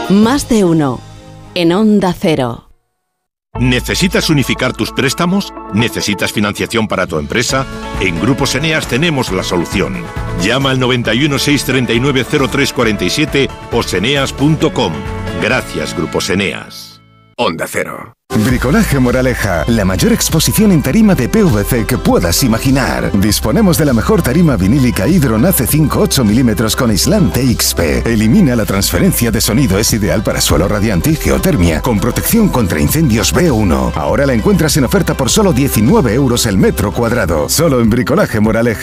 Más de uno. En Onda Cero. ¿Necesitas unificar tus préstamos? ¿Necesitas financiación para tu empresa? En Grupos Eneas tenemos la solución. Llama al 91 639 0347 o seneas.com. Gracias, Grupos Eneas. Onda Cero. Bricolaje Moraleja, la mayor exposición en tarima de PVC que puedas imaginar. Disponemos de la mejor tarima vinílica Hydron AC5 8 mm con aislante XP. Elimina la transferencia de sonido, es ideal para suelo radiante y geotermia, con protección contra incendios B1. Ahora la encuentras en oferta por solo 19 € el metro cuadrado. Solo en Bricolaje Moraleja.